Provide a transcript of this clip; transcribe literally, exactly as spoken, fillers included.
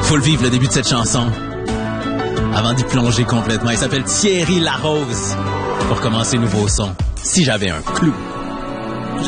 Faut le vivre, le début de cette chanson. Avant d'y plonger complètement. Il s'appelle Thierry Larose. Pour commencer, nouveau son. Si j'avais un clou.